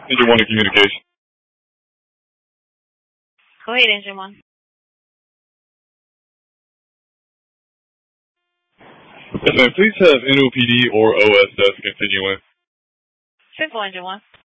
Engine 1 in communication. Go ahead, Engine 1. Yes, ma'am. Please have NOPD or OSS continuing. Simple, Engine 1.